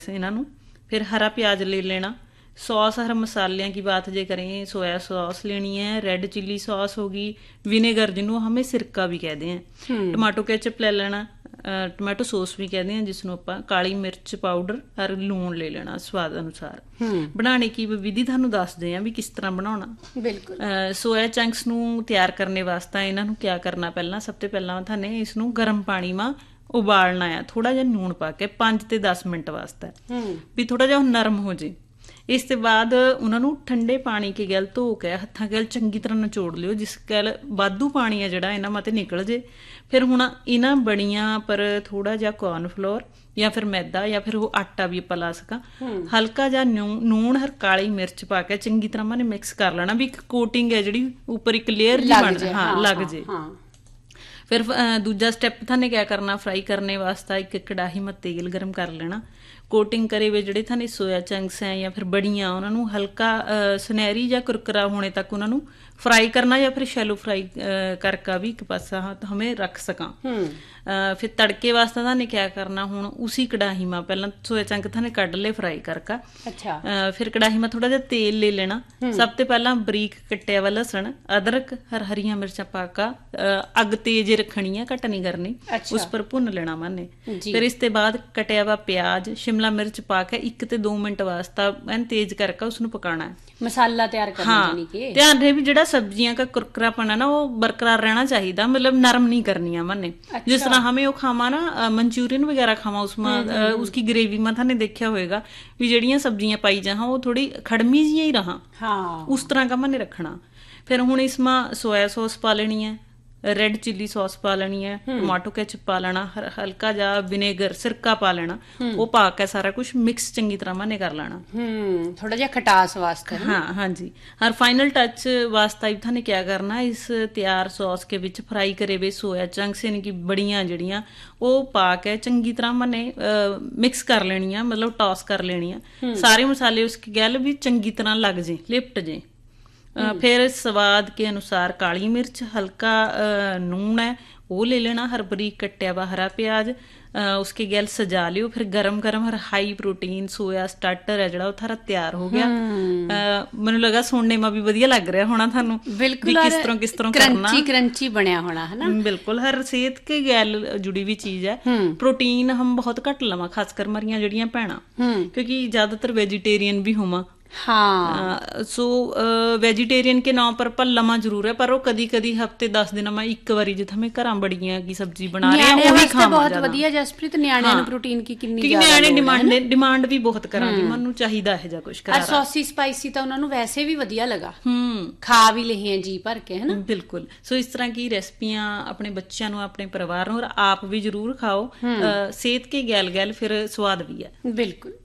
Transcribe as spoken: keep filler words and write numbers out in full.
इन्हां नूं। फिर हरा प्याज ले लेना। सॉस हर मसालियाँ की बात जे करें, सोया सॉस लेनी है, रेड चिली सॉस होगी, विनेगर जिन्हों हमें सिरका भी कहते हैं, टमाटो कैचअप ले लेना, टमाटो सॉस भी कहते हैं जिसनों आपां, काली मिर्च पाउडर और लूण ले लेना स्वाद अनुसार। बनाने की विधि तुहानूं दसदे हैं भी किस तरह बनाउणा। बिल्कुल। सोया चंक्स नूं तैयार करने वास्ते इन्हां नूं क्या करना, पहला सब तो पहला थाने इसनूं गर्म पानी में उबालना है, थोड़ा जिहा लूण पा के पाँच ते दस मिनट वास्ते भी थोड़ा जिहा नरम हो जाए। इस ते बाद उन्होंने ठंडे पानी के गैल धो के हत्थां गैल चंगी तरह नचोड़ लियो, जिस गैल वाधू पानी है जिहड़ा इन्हां माते निकल जे। फिर हुण इन्हां बड़ियां पर थोड़ा जिहा कॉर्नफ्लोर या फिर मैदा या फिर वो आटा भी आपां ला सकां, हल्का जिहा नूण हर काली मिर्च पा के चंगी तरह मैंने मिक्स कर लेना भी एक कोटिंग है जिहड़ी उपर एक लेयर जी बन हाँ लग जे। फिर दूजा स्टैप थाने क्या करना, फ्राई करने वास्ते एक कड़ाही में तेल गर्म कर लेना। कोटिंग करे हुए ਜਿਹੜੇ थाने सोया चंक्स हैं या फिर बड़ियाँ उन्होंने हल्का सुनहरी या कुरकुरा होने तक उन्होंने फ्राई करना या फिर शैलो फ्राई करके भी एक पासा तो हमें रख सकां। फिर तड़के वास्ते थाने क्या करना, हुण उसी कड़ाही में पहला सोया चंक थाने कढ़ ले फ्राई करके। अच्छा। फिर कड़ाही में थोड़ा जिहा तेल ले लेना। सब तो पहला बरीक कट्टिया हुआ लहसुन अदरक हर हरियां मिर्चां पाका अग तेज रखनी है, घट नहीं करनी। अच्छा। उस पर भुन लेना माने। फिर इस ते बाद कटिया हुआ प्याज शिमला मिर्च पा के एक ते दो मिनट वास्ता एन तेज करके उसनूं पकाना है, मसाला तैयार करना। हाँ, ध्यान रहे भी जिहड़ा सब्जियां का कुरकुरापन है ना वो बरकरार रहना चाहिए, मतलब नरम नहीं करनी है मन्ने। अच्छा। जिस तरह हमें वो खावा ना मंचूरियन वगैरह खावा उसमें उसकी ग्रेवी में थाने देखा होएगा भी जड़ियां सब्जियां पाई जहाँ वो थोड़ी खड़मी जी ही रहा। हाँ। उस तरह का मन्ने रखना। फिर हुण इसमें सोया सॉस पा लेनी है, रेड चिली सॉस पा लेनी है, टमाटो कैचअप पा लेना, हल्का जा विनेगर सिरका पा लेना, वो पा के सारा कुछ मिक्स चंगी तरह माने कर लेना। हम्म थोड़ा जिहा खटास वास्ते। हाँ हाँ जी। हर फाइनल टच वास्ते थाने क्या करना, इस तैयार सॉस के विच फ्राई करे हुए सोया चंक्स यानी कि बड़ियां जड़ियां वो पा के चंगी तरह माने मिक्स कर लेनियां, मतलब टॉस कर लेनियां। सारे मसाले उसके गैल भी चंगी तरह लग जे, लिपट जे। फिर स्वाद के अनुसार काली मिर्च, हल्का नून है वो ले लेना, हर बरीक कट्टिया हुआ हरा प्याज उसके गैल सजा लियो। फिर गरम गरम हर हाई प्रोटीन सोया स्टार्टर है जिहड़ा वो थारा तैयार हो गया। मैनूं लगा सुनने में भी वधिया लग रहा होना थानूं, बिल्कुल किस तरह किस तरह करना, क्रंची क्रंची बनया होना है ना। बिल्कुल, हर सेहत के गैल जुड़ी हुई चीज है। प्रोटीन हम बहुत घट लवां, खासकर मरियां जड़ियां भैणां, क्योंकि ज्यादातर वेजिटेरियन भी होवां। हाँ, सो वेजिटेरियन के नाम पर पर लमा जरूर है, पर वो कदी कदी हफ्ते दस दिन में एक बारी जिथे हमें घर बड़ियां की सब्जी बना रहे हैं वही खावां। बहुत वधिया जसप्रीत, न्याणियां नूं प्रोटीन की किन्नी ज्यादा न्याणे डिमांड डिमांड भी बहुत करांगे, मन्नू चाहिदा है जा कुछ करा। सॉसी स्पाइसी तो उन्हां नूं वैसे भी वधिया लगा, हम्म खा भी लहे हैं जी भर के, है ना। बिल्कुल। सो इस तरह की रेसिपियां अपने बच्चों नूं अपने परिवार नूं और आप भी जरूर खाओ, सेहत के गैल गैल फिर स्वाद भी है। बिल्कुल।